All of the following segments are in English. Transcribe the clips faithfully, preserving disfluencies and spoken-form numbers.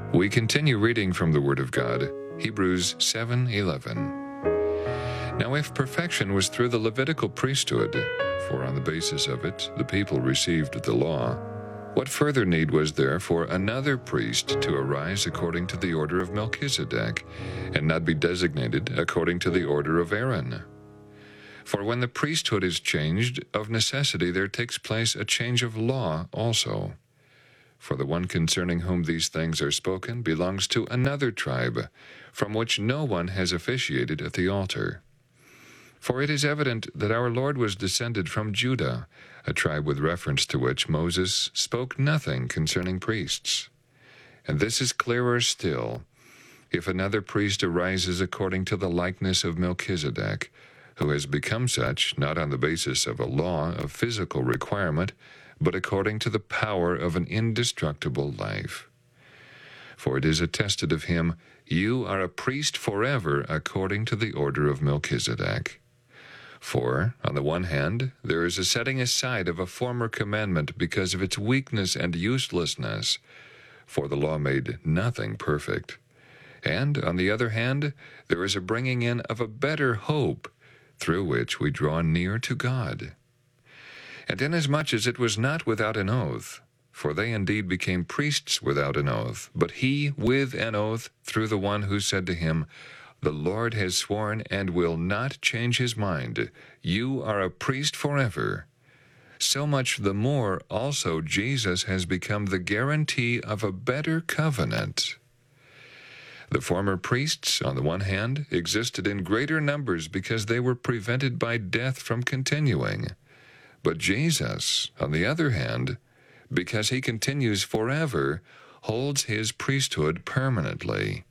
We continue reading from the Word of God, Hebrews seven eleven. Now if perfection was through the Levitical priesthood, for on the basis of it the people received the law, what further need was there for another priest to arise according to the order of Melchizedek, and not be designated according to the order of Aaron? For when the priesthood is changed, of necessity there takes place a change of law also. For the one concerning whom these things are spoken belongs to another tribe, from which no one has officiated at the altar. For it is evident that our Lord was descended from Judah, a tribe with reference to which Moses spoke nothing concerning priests. And this is clearer still, if another priest arises according to the likeness of Melchizedek, who has become such not on the basis of a law of physical requirement, but according to the power of an indestructible life. For it is attested of him, "You are a priest forever according to the order of Melchizedek." For, on the one hand, there is a setting aside of a former commandment because of its weakness and uselessness, for the law made nothing perfect. And, on the other hand, there is a bringing in of a better hope, through which we draw near to God. And inasmuch as it was not without an oath, for they indeed became priests without an oath, but he with an oath through the one who said to him, "The Lord has sworn and will not change his mind. You are a priest forever." So much the more also Jesus has become the guarantee of a better covenant. The former priests, on the one hand, existed in greater numbers because they were prevented by death from continuing. But Jesus, on the other hand, because he continues forever, holds his priesthood permanently.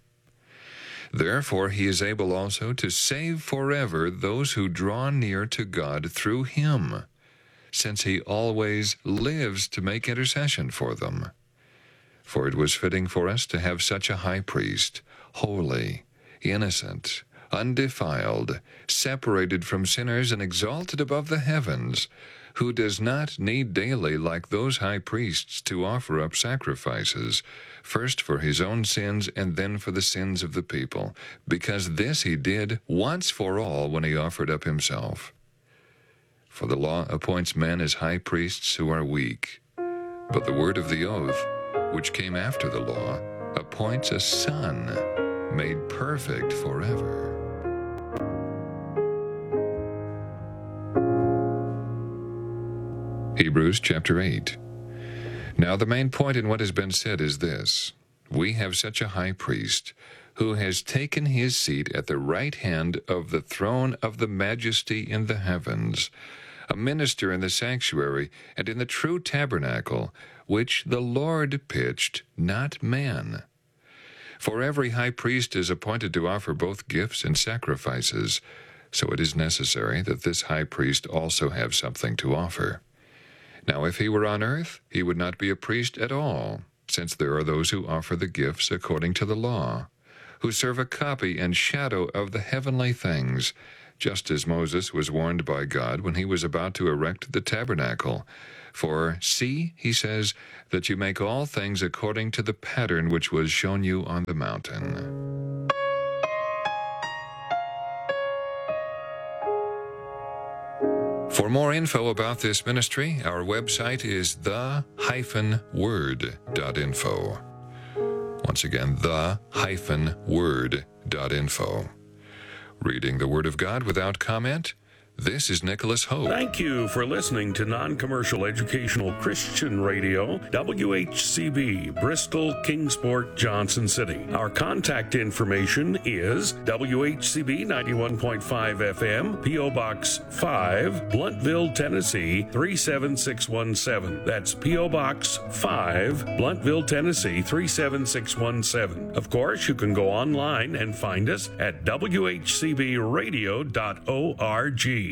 Therefore he is able also to save forever those who draw near to God through him, since he always lives to make intercession for them. For it was fitting for us to have such a high priest, holy, innocent, undefiled, separated from sinners and exalted above the heavens, who does not need daily, like those high priests, to offer up sacrifices, first for his own sins and then for the sins of the people, because this he did once for all when he offered up himself. For the law appoints men as high priests who are weak, but the word of the oath, which came after the law, appoints a son made perfect forever. Hebrews chapter eight. Now the main point in what has been said is this: we have such a high priest, who has taken his seat at the right hand of the throne of the majesty in the heavens, a minister in the sanctuary and in the true tabernacle, which the Lord pitched, not man. For every high priest is appointed to offer both gifts and sacrifices, so it is necessary that this high priest also have something to offer. Now if he were on earth, he would not be a priest at all, since there are those who offer the gifts according to the law, who serve a copy and shadow of the heavenly things, just as Moses was warned by God when he was about to erect the tabernacle. For, see, he says, that you make all things according to the pattern which was shown you on the mountain. For more info about this ministry, our website is the dash word dot info. Once again, the dash word dot info. Reading the Word of God without comment, this is Nicholas Hope. Thank you for listening to Non-Commercial Educational Christian Radio, W H C B, Bristol, Kingsport, Johnson City. Our contact information is W H C B ninety-one point five F M, P O Box five, Bluntville, Tennessee three seven six one seven. That's P O Box five, Bluntville, Tennessee three seven six one seven. Of course, you can go online and find us at W H C B radio dot org.